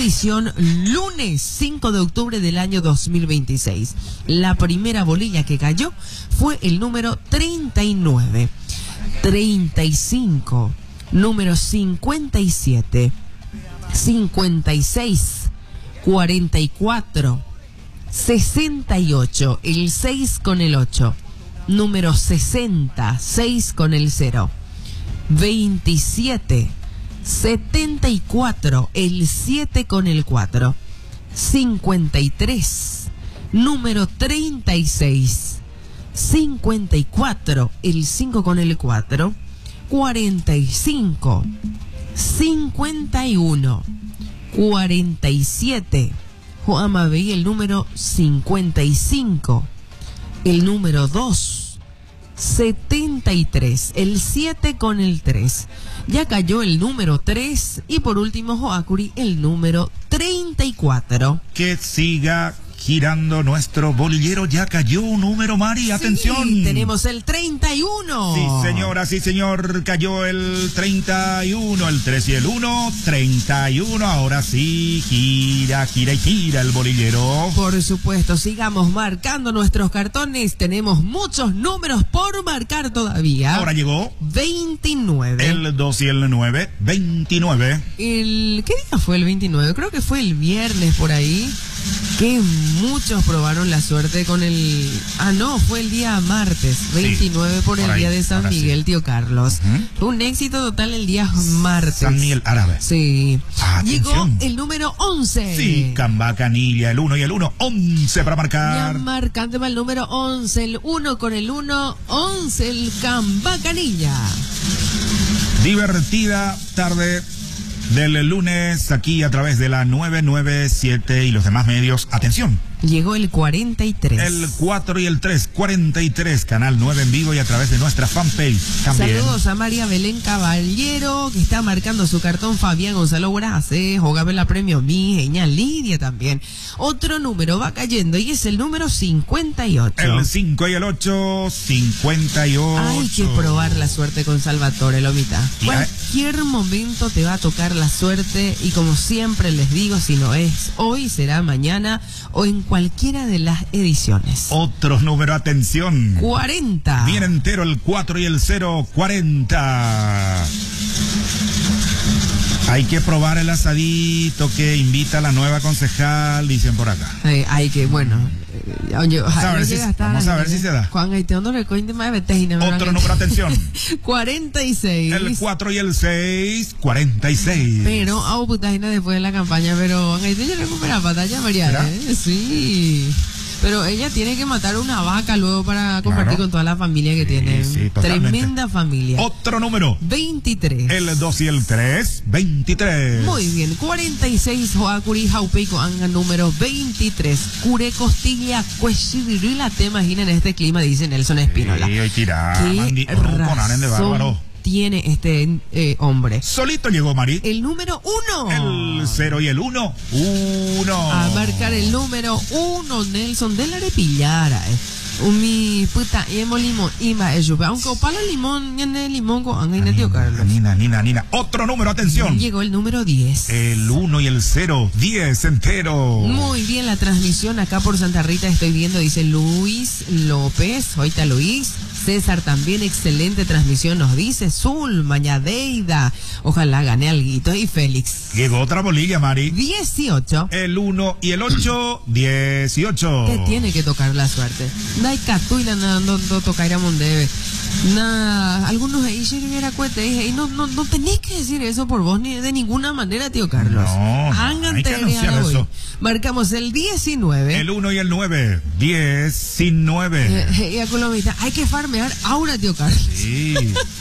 edición lunes 5 de octubre del año 2026. La primera bolilla que cayó fue el número 39, 35, número 57, 56, 44, 68, el 6 con el 8, número 60, 6 con el 0, 27, 74, el 7 con el 4, 53, número 36, 54, el 5 con el 4, 45, 51, 47, Juanma veía el número 55, el número 2, 73, el 7 con el 3. Ya cayó el número 3 y por último Joacuri el número 34. Que siga girando nuestro bolillero. Ya cayó un número, Mari, atención. Sí, tenemos el 31. Sí, señora, sí, señor, cayó el 31, el 3 y el 1, 31. Ahora sí, gira y gira el bolillero. Por supuesto, sigamos marcando nuestros cartones. Tenemos muchos números por marcar todavía. Ahora llegó 29. El 2 y el 9, 29. ¿Qué día fue el 29? Creo que fue el viernes por ahí. Que muchos probaron la suerte con el... no, fue el día martes, 29 sí, por el día de San Miguel, sí. Tío Carlos. Fue un éxito total el día martes. San Miguel Árabe. Sí. Atención. Llegó el número 11. Sí, Camba Canilla, el 1 y el 1, 11 para marcar. Ya marcando el número 11, el 1 con el 1, 11, el Camba Canilla. Divertida tarde del lunes aquí a través de la 997 y los demás medios. Atención. Llegó el 43. El 4 y el 3, 43, Canal 9 en vivo y a través de nuestra fanpage también. Saludos a María Belén Caballero, que está marcando su cartón. Fabián Gonzalo Brace, Jogabela Premio Mi, Eña Lidia también. Otro número va cayendo y es el número 58. El 5 y el 8, 58. Hay que probar la suerte con Salvatore Lomita. Cualquier momento te va a tocar la suerte y como siempre les digo, si no es hoy, será mañana o en cualquiera de las ediciones. Otros números, atención. 40. Bien entero el 4 y el 0, 40. Hay que probar el asadito que invita la nueva concejal, dicen por acá. Hay que, bueno. Vamos a ver si se da. Otro número, atención. 46. El 4 y el 6, 46. Pero, después de la campaña, pero ella recupera batalla, María. Sí. Pero ella tiene que matar una vaca luego para compartir con toda la familia que tiene. Sí, tremenda familia. Otro número. 23. El 2 y el 3, 23. Muy bien. 46, Joacuri, Jaupeico, Anga, número 23. Cure Costilla, Cueshidrila, te imaginan en este clima, dice Nelson Espínola. Sí, ¿Qué razón tiene este hombre? Solito llegó, Mari. El número 1. El 0 y el 1. 1. A marcar el número 1, Nelson de la Arepillara. Mi puta, limón, aunque opala limón, limón con tío Carlos. Nina. Otro número, atención. Llegó el número 10. El 1 y el 0, 10 entero. Muy bien, la transmisión acá por Santa Rita estoy viendo, dice Luis López, ahorita Luis. César también, excelente transmisión, nos dice Zul, Mañadeida. Ojalá gane alguito. Y Félix. Llegó otra bolilla, Mari. 18. El 1 y el 8, 18. Que tiene que tocar la suerte. Daikatuila no tocaira mondebe. Algunos ahí era cuete y no tenés que decir eso por vos ni de ninguna manera, tío Carlos. No, hay que anunciar eso. Marcamos el 19. El 1 y el 9, 19. Y Colomita, hay que farmear ahora, tío Carlos. Sí.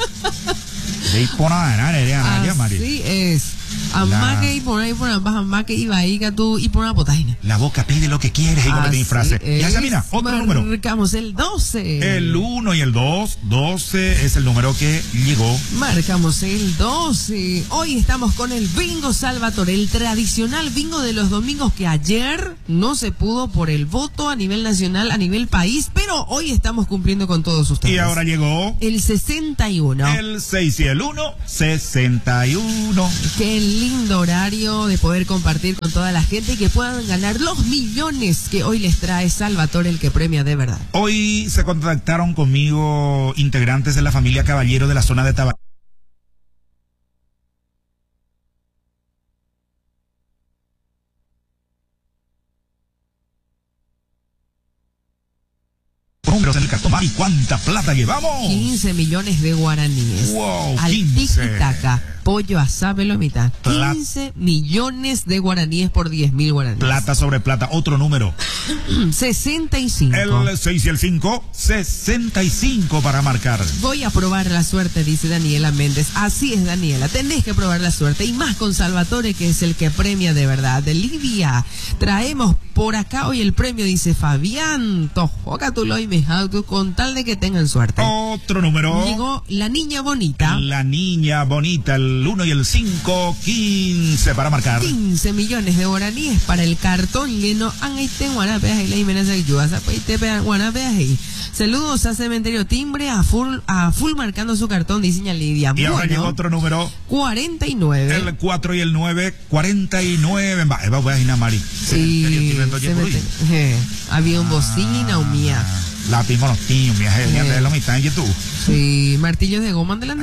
Así es. Amaque y por ahí por ambas, amaque y vaiga tú y por una potaina. La boca pide lo que quieres y como te frase. Ya mira, otro número. Marcamos el 12. El 1 y el 2, 12 es el número que llegó. Marcamos el 12. Hoy estamos con el Bingo Salvatore, el tradicional bingo de los domingos que ayer no se pudo por el voto a nivel nacional, a nivel país, pero hoy estamos cumpliendo con todos ustedes. Y ahora llegó el 61. El 6 y el 1, 61. Qué lindo horario de poder compartir con toda la gente y que puedan ganar los millones que hoy les trae Salvatore, el que premia de verdad. Hoy se contactaron conmigo integrantes de la familia Caballero de la zona de Tabaco. Números en el cartón. ¿Y cuánta plata llevamos? 15 millones de guaraníes. Wow, al 15. tiki-taka, pollo asá, mitad. 15 millones de guaraníes por 10.000 guaraníes. Plata sobre plata. Otro número. 65. El 6 y el 5. 65 para marcar. Voy a probar la suerte, dice Daniela Méndez. Así es, Daniela. Tenés que probar la suerte. Y más con Salvatore, que es el que premia de verdad. De Lidia. Traemos por acá hoy el premio, dice Fabián. Tojoca tu loy me con tal de que tengan suerte. Otro número. Llegó la niña bonita. La niña bonita, el 1 y el 5, 15 para marcar. 15 millones de guaraníes para el cartón lleno. Saludos a Cementerio Timbre, a full marcando su cartón, dice Lidia. Y ahora llegó otro número. 49. El 4 y el 9, 49. Voy a ir a Mari. Sí, había un bocina o mía. La pimonostín, mi de la mitad en YouTube. Sí, martillos de goma de la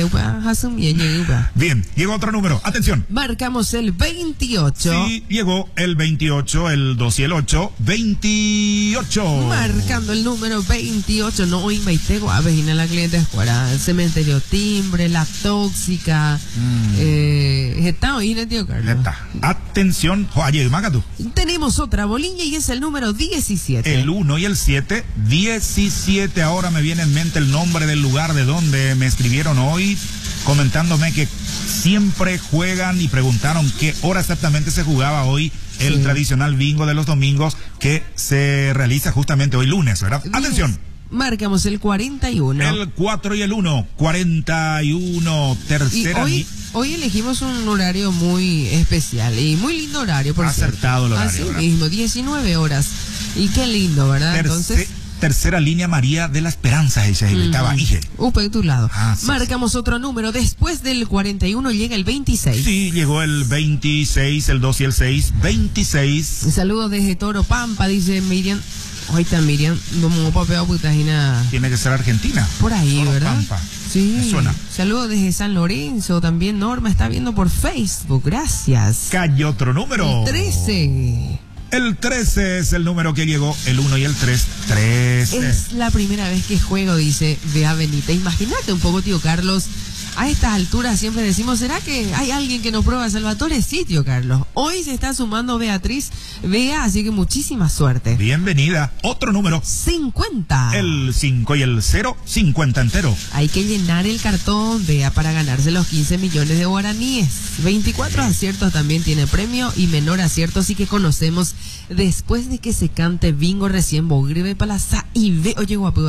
Bien, llegó otro número. Atención. Marcamos el 28. Sí, llegó el 28, el 2 y el 8. 28. Marcando el número 28. No, hoy me tengo a vecina la cliente escuela. El Cementerio Timbre, La Tóxica. Está hoy, tío Carlos. Atención, oye, Magatu. Tenemos otra bolilla y es el número 17. El 1 y el 7. 17. Ahora me viene en mente el nombre del lugar de donde me escribieron hoy, comentándome que siempre juegan y preguntaron qué hora exactamente se jugaba hoy el tradicional bingo de los domingos que se realiza justamente hoy lunes, ¿verdad? Atención. Marcamos el 41. El 4 y el 1. 41. Tercera. Y hoy elegimos un horario muy especial y muy lindo horario, por acertado el horario. Así ¿verdad? Mismo, 19 horas. Y qué lindo, ¿verdad? Entonces. Tercera línea María de la Esperanza, ella estaba Ige. De tu lado. Sí, Marcamos otro número. Después del 41 llega el 26. Sí, llegó el 26, el 2 y el 6. 26. Saludos desde Toro Pampa, dice Miriam. Hoy está Miriam, como papeo putagina. Tiene que ser Argentina. Por ahí, Toro ¿verdad? Pampa. Sí. Me suena. Saludos desde San Lorenzo. También Norma está viendo por Facebook. Gracias. Cayó otro número. El 13. El 13 es el número que llegó, el 1 y el 3. 13. Es la primera vez que juego, dice Bea Benita. Imagínate un poco, tío Carlos. A estas alturas siempre decimos, ¿será que hay alguien que nos prueba Salvatore? Sí, tío Carlos. Hoy se está sumando Beatriz Bea, así que muchísima suerte. Bienvenida. Otro número. 50. El 5 y el 0, 50 entero. Hay que llenar el cartón, Bea, para ganarse los 15 millones de guaraníes. 24 aciertos también tiene premio y menor acierto, así que conocemos después de que se cante bingo recién Bogribe Palaza y ve, oye, guapo,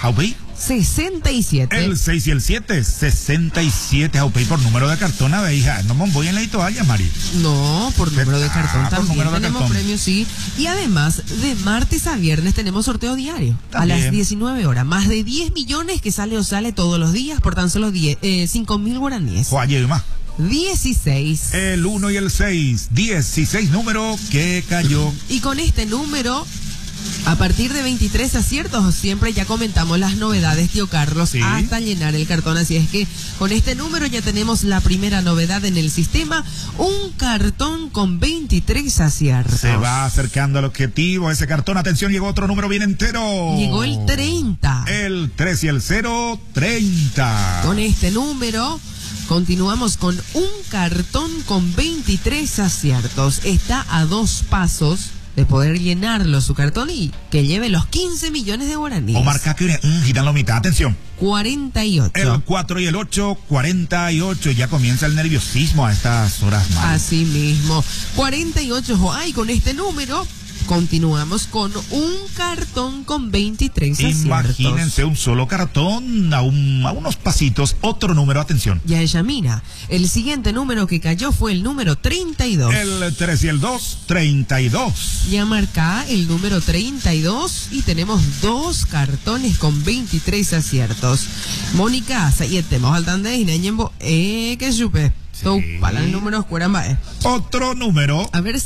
67. El 6 y el 7, 67. Jaupey por número de cartón, a ver, hija. No me voy en la toalla, Mari. No, por número de cartón también tenemos premios, sí. Y además, de martes a viernes tenemos sorteo diario. También. A las 19 horas. Más de 10 millones que sale o sale todos los días por tan solo 5.000 guaraníes. Oye, más. 16. El 1 y el 6. 16 número que cayó. Y con este número, a partir de 23 aciertos, siempre ya comentamos las novedades, tío Carlos, sí, hasta llenar el cartón. Así es que con este número ya tenemos la primera novedad en el sistema, un cartón con 23 aciertos. Se va acercando al objetivo ese cartón. Atención, llegó otro número bien entero. Llegó el 30. El 3 y el 0, 30. Con este número continuamos con un cartón con 23 aciertos. Está a 2 pasos de poder llenarlo su cartón y que lleve los 15 millones de guaraníes. Omar Caque, giran la mitad. Atención. 48. El 4 y el 8, 48. Ya comienza el nerviosismo a estas horas más. Así mismo. 48. Ay, con este número continuamos con un cartón con 23 aciertos. Imagínense un solo cartón a unos pasitos. Otro número, atención. Ya ella mira. El siguiente número que cayó fue el número 32. El 3 y el 2, 32. Ya marca el número 32 y tenemos 2 cartones con 23 aciertos. Mónica, sayetemos al tande y que supe. Para el número Cueramba. Otro número. A ver